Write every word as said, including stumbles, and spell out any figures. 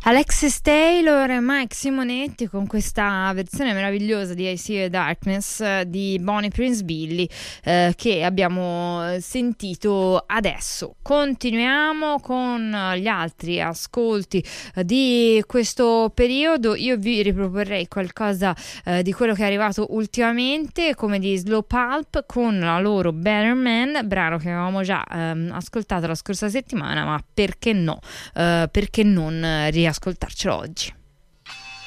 Alexis Taylor e Mike Simonetti con questa versione meravigliosa di I See a Darkness eh, di Bonnie Prince Billy eh, che abbiamo sentito adesso. Continuiamo con gli altri ascolti eh, di questo periodo. Io vi riproporrei qualcosa eh, di quello che è arrivato ultimamente, come di Slow Pulp con la loro Better Man, brano che avevamo già ehm, ascoltato la scorsa settimana, ma perché no? Eh, perché non riascoltarcelo oggi?